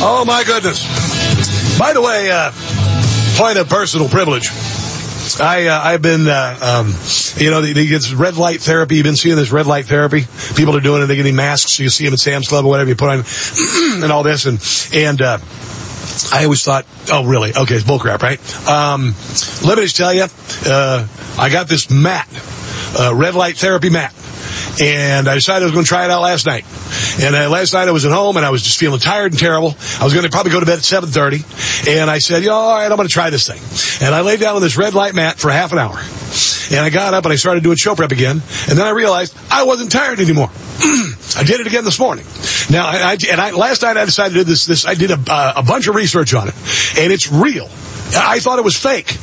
Oh, my goodness. By the way, point of personal privilege. I've been, they get red light therapy. You've been seeing this red light therapy. People are doing it. They're getting masks. So you see them at Sam's Club or whatever you put on and all this. And I always thought, oh, really? Okay, it's bullcrap, right? Let me just tell you, I got this mat, red light therapy mat. And I decided I was going to try it out last night. And last night I was at home and I was just feeling tired and terrible. I was going to probably go to bed at 7:30. And I said, all right, I'm going to try this thing. And I laid down on this red light mat for half an hour. And I got up and I started doing show prep again. And then I realized I wasn't tired anymore. I did it again this morning. Now, last night I decided to do this. I did a bunch of research on it. And it's real. I thought it was fake.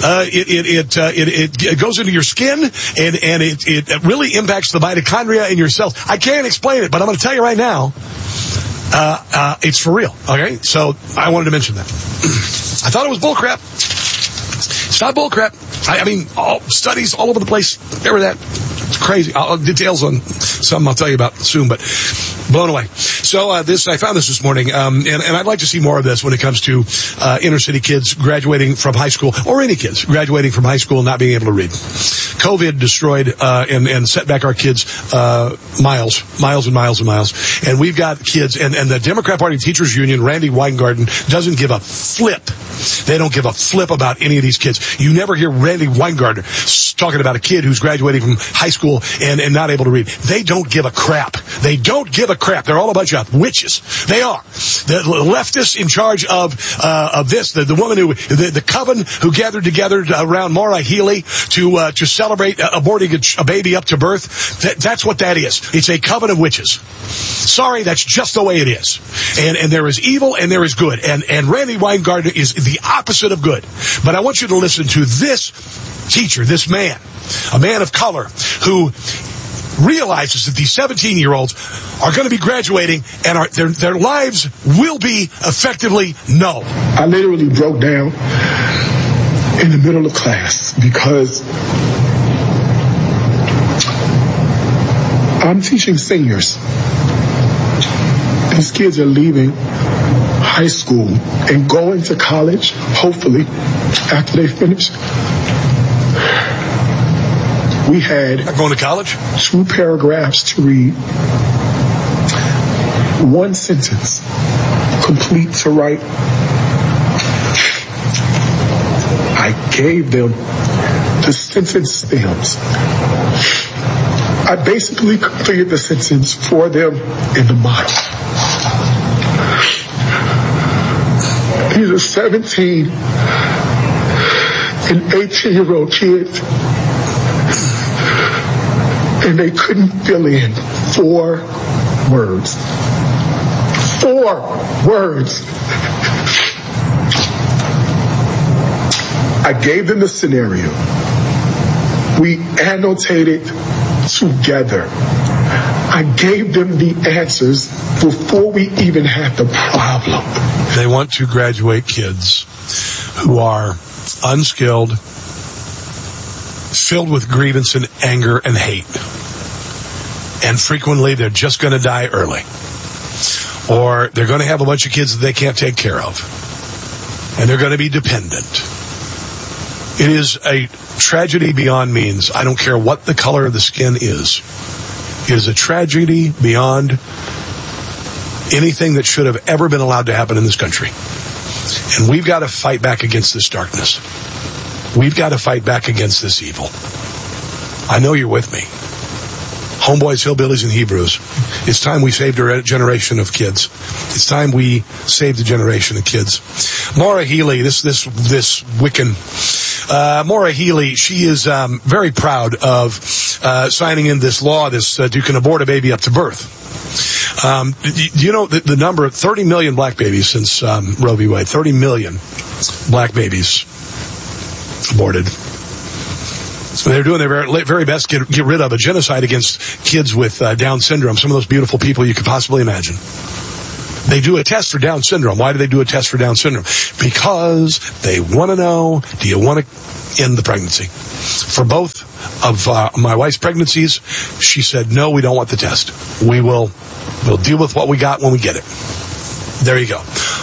It goes into your skin and it really impacts the mitochondria in your cells. I can't explain it, but I'm going to tell you right now, it's for real. Okay. So I wanted to mention that. I thought it was bullcrap. It's not bullcrap. I mean, studies all over the place. Remember that? It's crazy. Details on something I'll tell you about soon, but blown away. So I found this morning, and I'd like to see more of this when it comes to inner city kids graduating from high school, or any kids graduating from high school and not being able to read. COVID destroyed and set back our kids miles and miles and miles. And we've got kids, and the Democrat Party Teachers Union, Randy Weingarten, doesn't give a flip. They don't give a flip about any of these kids. You never hear Randy Weingarten talking about a kid who's graduating from high school and not able to read. They don't give a crap. They don't give a crap. They're all a bunch of witches. They are. The leftists in charge of this, the woman the coven who gathered together around Maura Healey to celebrate aborting a baby up to birth. That's what that is. It's a coven of witches. Sorry, that's just the way it is. And there is evil and there is good. And Randy Weingarten is the opposite of good. But I want you to listen to this teacher, this man, a man of color who realizes that these 17-year-olds are going to be graduating and their lives will be effectively null. I literally broke down in the middle of class because I'm teaching seniors. These kids are leaving high school and going to college, hopefully, after they finish. We had going to college? 2 paragraphs to read, 1 sentence complete to write. I gave them the sentence stems. I basically completed the sentence for them in the model. These are 17 and 18-year-old kids. And they couldn't fill in 4 words. 4 words. I gave them the scenario. We annotated together. I gave them the answers before we even had the problem. They want to graduate kids who are unskilled, filled with grievance and anger and hate. And frequently they're just going to die early. Or they're going to have a bunch of kids that they can't take care of. And they're going to be dependent. It is a tragedy beyond means. I don't care what the color of the skin is. It is a tragedy beyond anything that should have ever been allowed to happen in this country. And we've got to fight back against this darkness. We've got to fight back against this evil. I know you're with me. Homeboys, hillbillies, and Hebrews. It's time we saved a generation of kids. It's time we saved a generation of kids. Maura Healey, this Wiccan. Maura Healey, she is very proud of signing in this law, you can abort a baby up to birth. Do you know the number of 30 million black babies since Roe v. Wade? 30 million black babies aborted. So they're doing their very best to get rid of a genocide against kids with Down syndrome, some of those beautiful people you could possibly imagine. They do a test for Down syndrome. Why do they do a test for Down syndrome? Because they want to know, do you want to end the pregnancy? For both of my wife's pregnancies, she said, no, we don't want the test. We'll deal with what we got when we get it. There you go.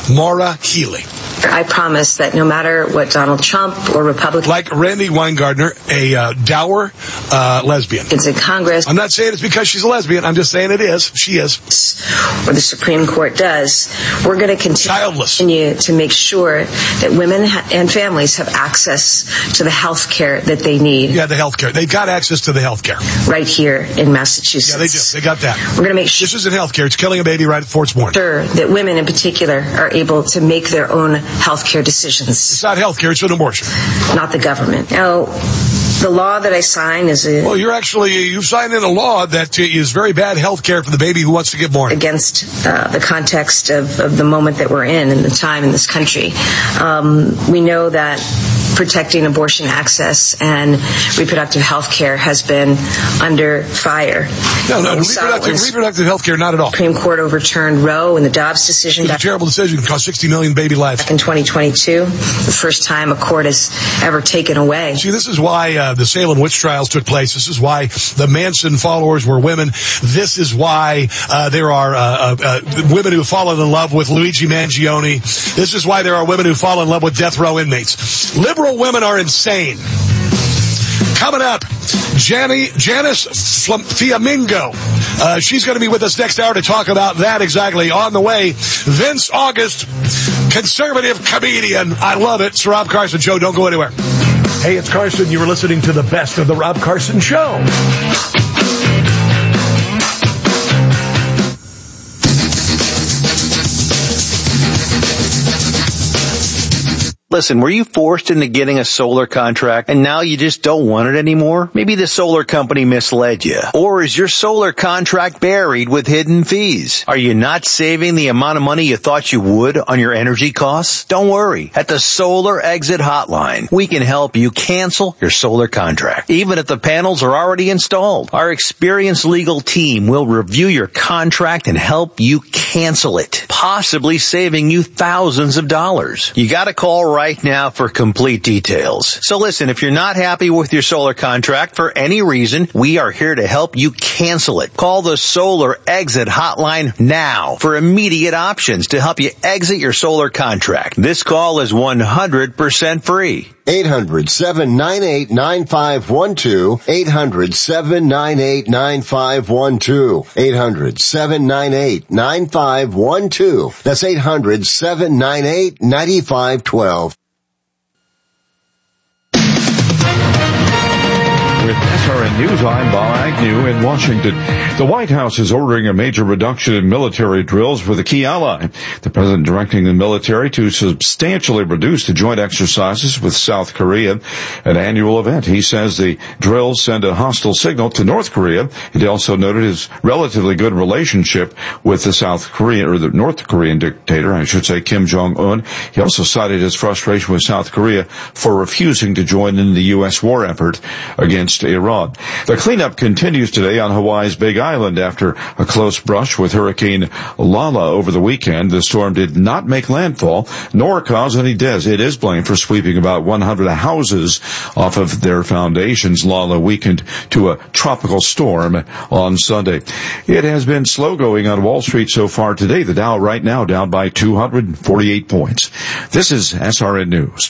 Maura Healey. I promise that no matter what Donald Trump or Republicans... Like Randy Weingartner, a dour lesbian. ...in Congress... I'm not saying it's because she's a lesbian. I'm just saying it is. She is. ...or the Supreme Court does, we're going to continue to make sure that women and families have access to the health care that they need. Yeah, the health care. They've got access to the health care. Right here in Massachusetts. Yeah, they do. They got that. We're going to make sure... This isn't health care. It's killing a baby right before it's born. ...sure that women in particular are able to make their own health care decisions. It's not health care, it's an abortion. Not the government. Now, the law that I sign is a... Well, you've signed in a law that is very bad health care for the baby who wants to get born. ...against the context of the moment that we're in and the time in this country. We know that protecting abortion access and reproductive health care has been under fire. No, reproductive health care, not at all. The Supreme Court overturned Roe and the Dobbs decision. It was a terrible decision. It cost 60 million baby lives. Back in 2022, the first time a court has ever taken away. See, this is why the Salem witch trials took place. This is why the Manson followers were women. This is why there are women who have fallen in love with Luigi Mangione. This is why there are women who fall in love with death row inmates. Liberal women are insane. Coming up, Janice Fiamingo. She's going to be with us next hour to talk about that exactly. On the way, Vince August, conservative comedian. I love it. It's Rob Carson Show. Don't go anywhere. Hey, it's Carson. You were listening to the best of the Rob Carson Show. Listen, were you forced into getting a solar contract and now you just don't want it anymore? Maybe the solar company misled you. Or is your solar contract buried with hidden fees? Are you not saving the amount of money you thought you would on your energy costs? Don't worry. At the Solar Exit Hotline, we can help you cancel your solar contract, even if the panels are already installed. Our experienced legal team will review your contract and help you cancel it, possibly saving you thousands of dollars. You gotta call right now for complete details. So listen, if you're not happy with your solar contract for any reason, we are here to help you cancel it. Call the Solar Exit Hotline now for immediate options to help you exit your solar contract. This call is 100% free. 800-798-9512. 800-798-9512. 800-798-9512. That's 800-798-9512. With SRN News, I'm Bob Agnew in Washington. The White House is ordering a major reduction in military drills for the key ally. The president directing the military to substantially reduce the joint exercises with South Korea, an annual event. He says the drills send a hostile signal to North Korea. He also noted his relatively good relationship with the North Korean dictator, I should say, Kim Jong-un. He also cited his frustration with South Korea for refusing to join in the U.S. war effort against Iran. The cleanup continues today on Hawaii's Big Island after a close brush with Hurricane Lala over the weekend. The storm did not make landfall nor cause any deaths. It is blamed for sweeping about 100 houses off of their foundations. Lala weakened to a tropical storm on Sunday. It has been slow going on Wall Street so far today. The Dow right now down by 248 points. This is SRN News.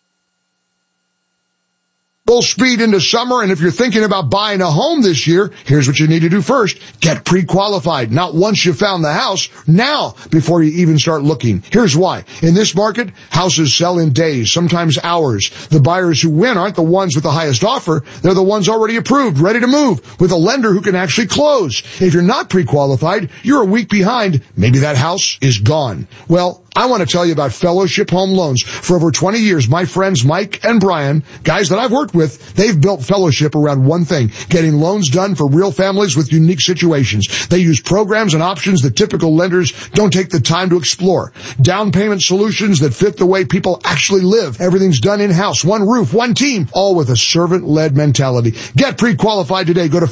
Full speed into summer, and if you're thinking about buying a home this year, here's what you need to do first. Get pre-qualified. Not once you found the house, now before you even start looking. Here's why. In this market, houses sell in days, sometimes hours. The buyers who win aren't the ones with the highest offer. They're the ones already approved, ready to move, with a lender who can actually close. If you're not pre-qualified, you're a week behind. Maybe that house is gone. Well, I want to tell you about Fellowship Home Loans. For over 20 years, my friends Mike and Brian, guys that I've worked with, they've built Fellowship around one thing, getting loans done for real families with unique situations. They use programs and options that typical lenders don't take the time to explore. Down payment solutions that fit the way people actually live. Everything's done in-house, one roof, one team, all with a servant-led mentality. Get pre-qualified today. Go to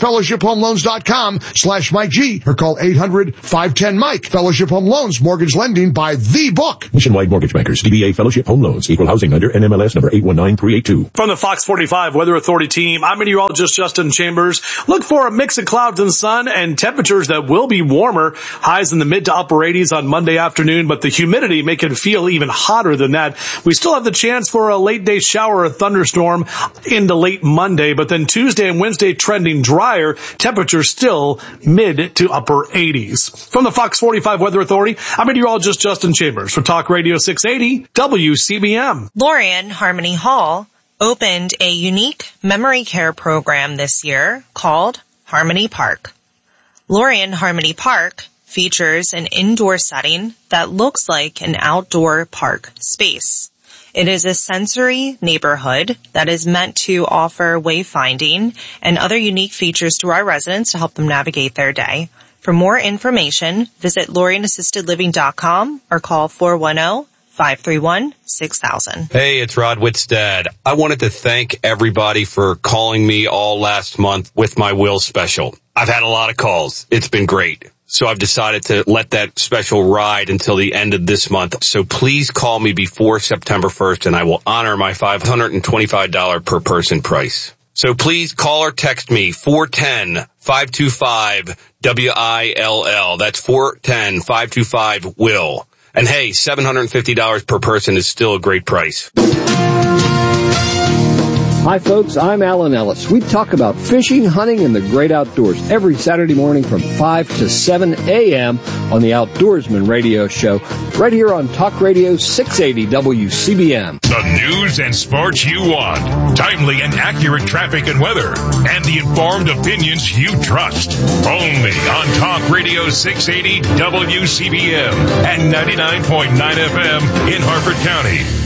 fellowshiphomeloans.com/Mike G or call 800-510-MIKE. Fellowship Home Loans, mortgage lending by the book. Nationwide Mortgage Bankers, DBA Fellowship Home Loans, Equal Housing Lender, NMLS number 819382. From the Fox 45 Weather Authority team, I'm meteorologist Justin Chambers. Look for a mix of clouds and sun and temperatures that will be warmer. Highs in the mid to upper 80s on Monday afternoon, but the humidity make it feel even hotter than that. We still have the chance for a late day shower or thunderstorm into late Monday, but then Tuesday and Wednesday trending drier. Temperatures still mid to upper 80s. From the Fox 45 Weather Authority, I'm meteorologist Justin Chambers for Talk Radio 680 WCBM. Lorien Harmony Hall opened a unique memory care program this year called Harmony Park. Lorien Harmony Park features an indoor setting that looks like an outdoor park space. It is a sensory neighborhood that is meant to offer wayfinding and other unique features to our residents to help them navigate their day. For more information, visit LorienAssistedLiving.com or call 410-531-6000. Hey, it's Rod Whitstad. I wanted to thank everybody for calling me all last month with my will special. I've had a lot of calls. It's been great. So I've decided to let that special ride until the end of this month. So please call me before September 1st and I will honor my $525 per person price. So please call or text me 410-525-WILL. That's 410-525-WILL. And hey, $750 per person is still a great price. Hi folks, I'm Alan Ellis. We talk about fishing, hunting, and the great outdoors every Saturday morning from 5 to 7 a.m. on the Outdoorsman Radio Show, right here on Talk Radio 680 WCBM. The news and sports you want, timely and accurate traffic and weather, and the informed opinions you trust. Only on Talk Radio 680 WCBM and 99.9 FM in Harford County.